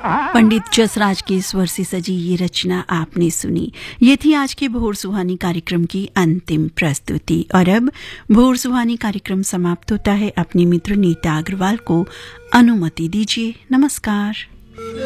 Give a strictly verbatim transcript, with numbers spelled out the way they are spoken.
पंडित जसराज के स्वर से सजी ये रचना आपने सुनी। ये थी आज के भोर सुहानी कार्यक्रम की अंतिम प्रस्तुति। और अब भोर सुहानी कार्यक्रम समाप्त होता है। अपने मित्र नीता अग्रवाल को अनुमति दीजिए। नमस्कार।